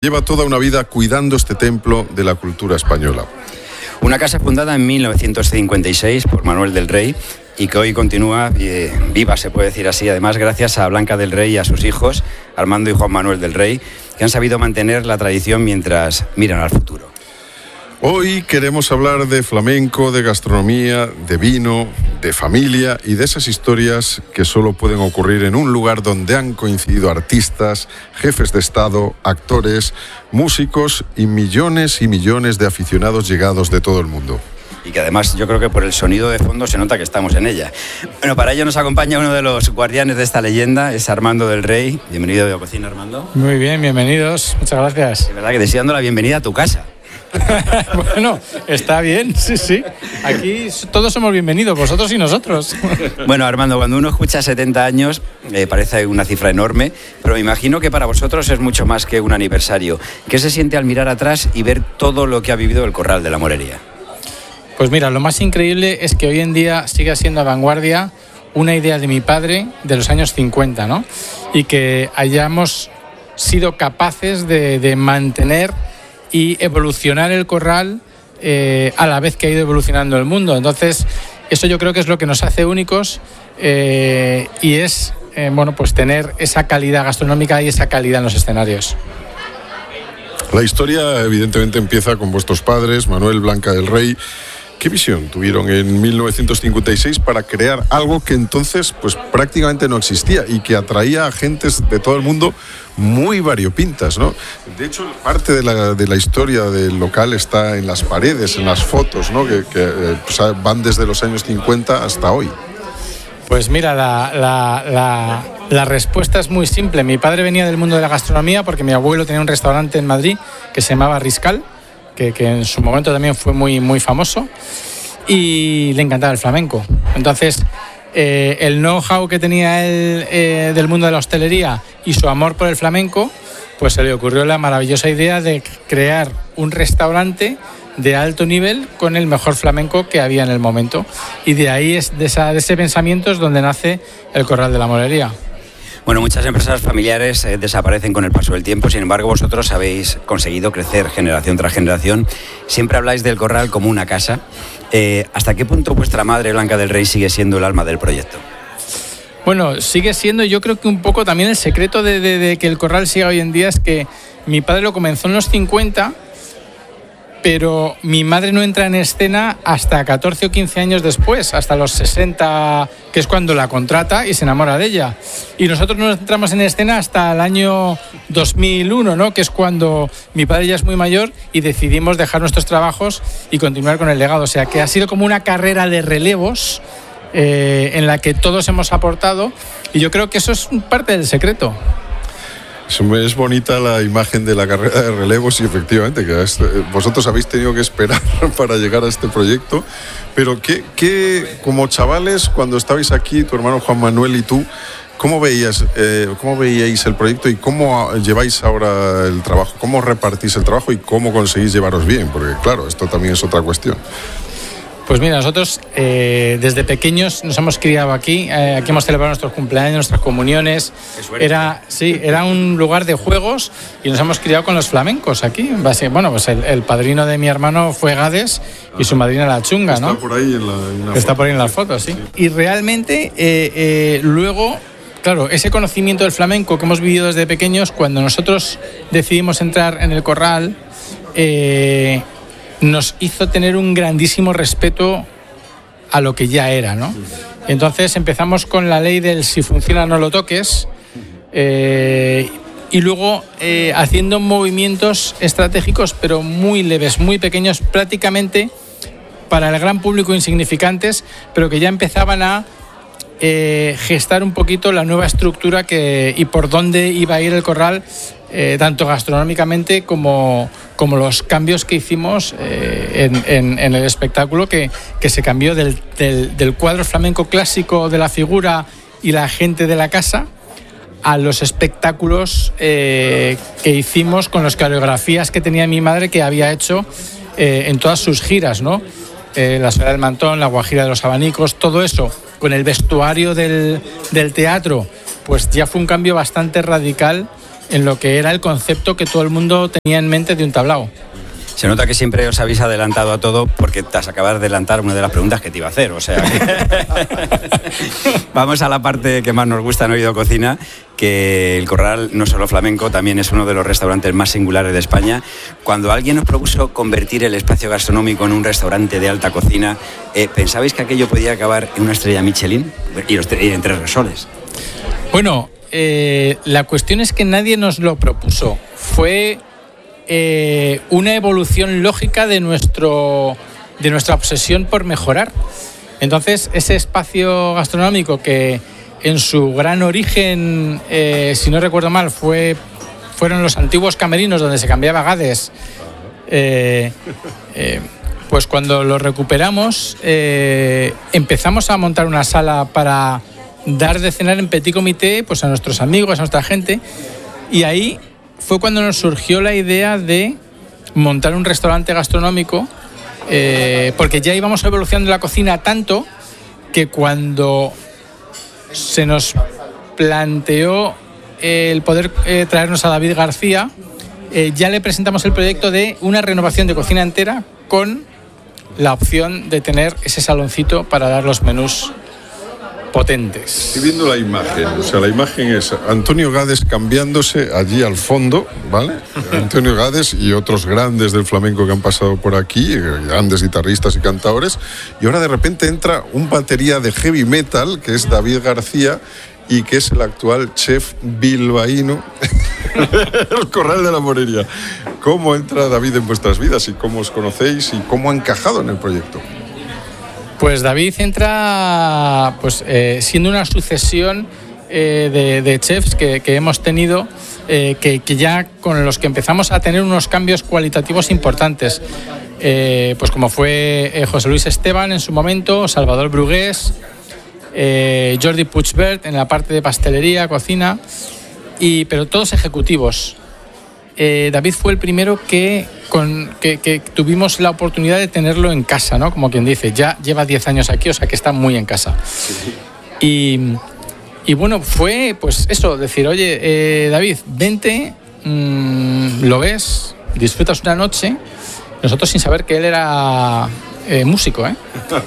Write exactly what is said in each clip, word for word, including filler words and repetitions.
Lleva toda una vida cuidando este templo de la cultura española. Una casa fundada en mil novecientos cincuenta y seis por Manuel del Rey y que hoy continúa eh, viva, se puede decir así, además gracias a Blanca del Rey y a sus hijos, Armando y Juan Manuel del Rey, que han sabido mantener la tradición mientras miran al futuro. Hoy queremos hablar de flamenco, de gastronomía, de vino, de familia y de esas historias que solo pueden ocurrir en un lugar donde han coincidido artistas, jefes de Estado, actores, músicos y millones y millones de aficionados llegados de todo el mundo. Y que además yo creo que por el sonido de fondo se nota que estamos en ella. Bueno, para ello nos acompaña uno de los guardianes de esta leyenda, es Armando del Rey. Bienvenido a Biococina, Armando. Muy bien, bienvenidos, muchas gracias. De verdad que te estoy dando la bienvenida a tu casa. Bueno, está bien, sí, sí. Aquí todos somos bienvenidos, vosotros y nosotros. Bueno, Armando, cuando uno escucha setenta años, eh, parece una cifra enorme, pero me imagino que para vosotros es mucho más que un aniversario. ¿Qué se siente al mirar atrás y ver todo lo que ha vivido el Corral de la Morería? Pues mira, lo más increíble es que hoy en día sigue siendo a vanguardia una idea de mi padre de los años cincuenta, ¿no? Y que hayamos sido capaces de, de mantener y evolucionar el Corral eh, a la vez que ha ido evolucionando el mundo. Entonces, eso yo creo que es lo que nos hace únicos eh, y es eh, bueno, pues tener esa calidad gastronómica y esa calidad en los escenarios. La historia evidentemente empieza con vuestros padres, Manuel, Blanca del Rey. ¿Qué visión tuvieron en mil novecientos cincuenta y seis para crear algo que entonces pues prácticamente no existía y que atraía a gentes de todo el mundo muy variopintas, ¿no? De hecho, parte de la, de la historia del local está en las paredes, en las fotos, ¿no? Que, que pues, van desde los años cincuenta hasta hoy. Pues mira, la, la, la, la respuesta es muy simple. Mi padre venía del mundo de la gastronomía porque mi abuelo tenía un restaurante en Madrid que se llamaba Riscal, Que, que en su momento también fue muy, muy famoso y le encantaba el flamenco. Entonces, eh, el know-how que tenía él eh, del mundo de la hostelería y su amor por el flamenco, pues se le ocurrió la maravillosa idea de crear un restaurante de alto nivel con el mejor flamenco que había en el momento. Y de ahí, es de, esa, de ese pensamiento es donde nace el Corral de la Morería. Bueno, muchas empresas familiares eh, desaparecen con el paso del tiempo, sin embargo vosotros habéis conseguido crecer generación tras generación. Siempre habláis del Corral como una casa. Eh, ¿Hasta qué punto vuestra madre, Blanca del Rey, sigue siendo el alma del proyecto? Bueno, sigue siendo, yo creo que un poco también el secreto de, de, de que el Corral siga hoy en día es que mi padre lo comenzó en los cincuenta, pero mi madre no entra en escena hasta catorce o quince años después, hasta los sesenta, que es cuando la contrata y se enamora de ella. Y nosotros no entramos en escena hasta el año dos mil uno, ¿no? Que es cuando mi padre ya es muy mayor y decidimos dejar nuestros trabajos y continuar con el legado. O sea, que ha sido como una carrera de relevos eh, en la que todos hemos aportado y yo creo que eso es parte del secreto. Es bonita la imagen de la carrera de relevos y efectivamente que es, vosotros habéis tenido que esperar para llegar a este proyecto, pero ¿qué, qué, como chavales, cuando estabais aquí, tu hermano Juan Manuel y tú, ¿cómo veías, eh, cómo veíais el proyecto y cómo lleváis ahora el trabajo? ¿Cómo repartís el trabajo y cómo conseguís llevaros bien? Porque claro, esto también es otra cuestión. Pues mira, nosotros eh, desde pequeños nos hemos criado aquí, eh, aquí hemos celebrado nuestros cumpleaños, nuestras comuniones. Era, sí, era un lugar de juegos y nos hemos criado con los flamencos aquí. Bueno, pues el, el padrino de mi hermano fue Gades y su madrina la Chunga, ¿no? Está por ahí en la, en la Está por ahí en las fotos, sí. Y realmente eh, eh, luego, claro, ese conocimiento del flamenco que hemos vivido desde pequeños, cuando nosotros decidimos entrar en el Corral, eh, nos hizo tener un grandísimo respeto a lo que ya era, ¿no? Entonces empezamos con la ley del si funciona no lo toques eh, y luego eh, haciendo movimientos estratégicos pero muy leves, muy pequeños, prácticamente para el gran público insignificantes, pero que ya empezaban a eh, gestar un poquito la nueva estructura que, y por dónde iba a ir el Corral, eh, tanto gastronómicamente como, como los cambios que hicimos eh, en, en, en el espectáculo, que, que se cambió del, del, del cuadro flamenco clásico de la figura y la gente de la casa a los espectáculos eh, que hicimos con las coreografías que tenía mi madre, que había hecho eh, en todas sus giras, ¿no? Eh, la Soledad del Mantón, la Guajira de los Abanicos, todo eso con el vestuario del, del teatro, pues ya fue un cambio bastante radical en lo que era el concepto que todo el mundo tenía en mente de un tablao. Se nota que siempre os habéis adelantado a todo porque te has acabado de adelantar una de las preguntas que te iba a hacer. O sea, vamos a la parte que más nos gusta en Oído Cocina, que el Corral no solo flamenco, también es uno de los restaurantes más singulares de España. Cuando alguien nos propuso convertir el espacio gastronómico en un restaurante de alta cocina, eh, ¿pensabais que aquello podía acabar en una estrella Michelin y, los, y en Tres Resoles? Bueno, eh, la cuestión es que nadie nos lo propuso. Fue eh, una evolución lógica de, nuestro, de nuestra obsesión por mejorar. Entonces, ese espacio gastronómico que en su gran origen, eh, si no recuerdo mal, fue, fueron los antiguos camerinos donde se cambiaba Gades, eh, eh, pues cuando lo recuperamos, eh, empezamos a montar una sala para dar de cenar en petit comité pues a nuestros amigos, a nuestra gente, y ahí fue cuando nos surgió la idea de montar un restaurante gastronómico, eh, porque ya íbamos evolucionando la cocina tanto que cuando se nos planteó el poder eh, traernos a David García, eh, ya le presentamos el proyecto de una renovación de cocina entera con la opción de tener ese saloncito para dar los menús potentes. Estoy viendo la imagen, o sea, la imagen es Antonio Gades cambiándose allí al fondo, ¿vale? Antonio Gades y otros grandes del flamenco que han pasado por aquí, grandes guitarristas y cantadores, y ahora de repente entra un batería de heavy metal, que es David García, y que es el actual chef bilbaíno el Corral de la Morería. ¿Cómo entra David en vuestras vidas y cómo os conocéis y cómo ha encajado en el proyecto? Pues David entra pues eh, siendo una sucesión eh, de, de chefs que, que hemos tenido, eh, que, que ya con los que empezamos a tener unos cambios cualitativos importantes, eh, pues como fue eh, José Luis Esteban en su momento, Salvador Brugués, eh, Jordi Puigvert en la parte de pastelería, cocina, y, pero todos ejecutivos. Eh, David fue el primero que, con, que, que tuvimos la oportunidad de tenerlo en casa, ¿no? Como quien dice, ya lleva diez años aquí, o sea que está muy en casa. Sí. Y, y bueno, fue pues eso, decir, oye, eh, David, vente, mmm, lo ves, disfrutas una noche, nosotros sin saber que él era eh, músico, ¿eh?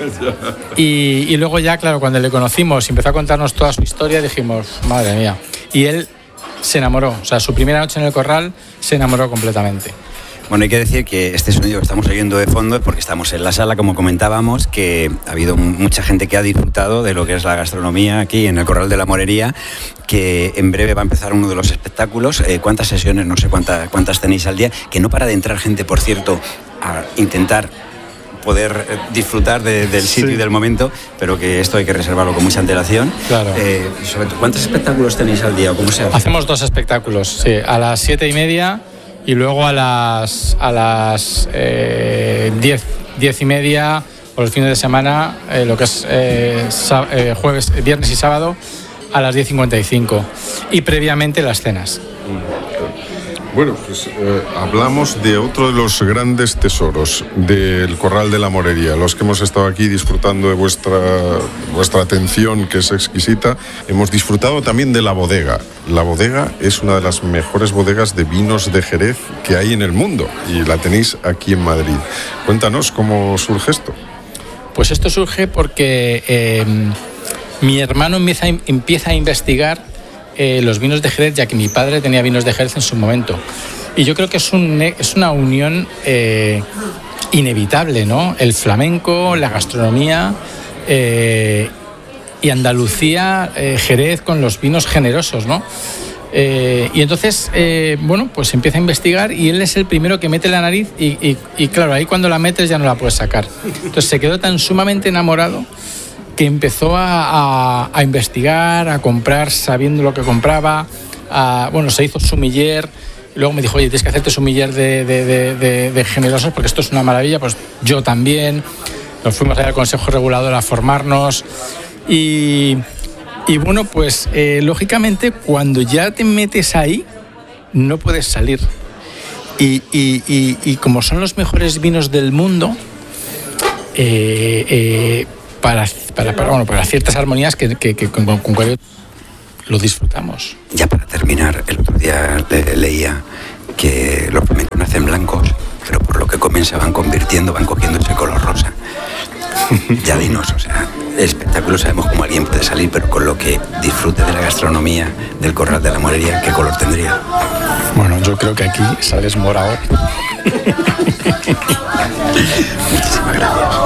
y, y luego ya, claro, cuando le conocimos y empezó a contarnos toda su historia, dijimos, madre mía, y él se enamoró, o sea, su primera noche en el Corral se enamoró completamente. Bueno, hay que decir que este sonido que estamos oyendo de fondo es porque estamos en la sala, como comentábamos, que ha habido mucha gente que ha disfrutado de lo que es la gastronomía aquí en el Corral de la Morería, que en breve va a empezar uno de los espectáculos. Eh, ¿Cuántas sesiones? No sé cuántas, cuántas tenéis al día, que no para de entrar gente, por cierto, a intentar poder disfrutar de, del sitio sí. y del momento, pero que esto hay que reservarlo con mucha antelación. Claro. Eh, sobre todo, ¿cuántos espectáculos tenéis al día o cómo se hace? Hacemos dos espectáculos, sí, a las siete y media y luego a las a las eh, diez, diez y media o los fines de semana, eh, lo que es eh, sá, eh, jueves, viernes y sábado a las diez cincuenta y cinco y previamente las cenas. Bueno, pues eh, hablamos de otro de los grandes tesoros del Corral de la Morería, los que hemos estado aquí disfrutando de vuestra, vuestra atención, que es exquisita. Hemos disfrutado también de la bodega. La bodega es una de las mejores bodegas de vinos de Jerez que hay en el mundo y la tenéis aquí en Madrid. Cuéntanos cómo surge esto. Pues esto surge porque eh, mi hermano empieza, empieza a investigar Eh, los vinos de Jerez, ya que mi padre tenía vinos de Jerez en su momento. Y yo creo que es, un, es una unión eh, inevitable, ¿no? El flamenco, la gastronomía eh, y Andalucía, eh, Jerez con los vinos generosos, ¿no? Eh, y entonces, eh, bueno, pues empieza a investigar y él es el primero que mete la nariz y, y, y claro, ahí cuando la metes ya no la puedes sacar. Entonces se quedó tan sumamente enamorado que empezó a, a, a investigar, a comprar sabiendo lo que compraba, a, bueno, se hizo sumiller, y luego me dijo, oye, tienes que hacerte sumiller de, de, de, de, de generosos porque esto es una maravilla, pues yo también, nos fuimos allá al Consejo Regulador a formarnos y, y bueno, pues eh, lógicamente cuando ya te metes ahí, no puedes salir y, y, y, y como son los mejores vinos del mundo, eh, eh, Para, para, para, bueno, para ciertas armonías que, que, que con, con cualquier... lo disfrutamos. Ya para terminar, el otro día le, leía que los flamencos nacen blancos, pero por lo que comen se van convirtiendo, van cogiendo ese color rosa. Ya dinos, o sea, el espectáculo sabemos cómo alguien puede salir, pero con lo que disfrute de la gastronomía del Corral de la Morería, ¿qué color tendría? Bueno, yo creo que aquí sales morado. Muchísimas gracias.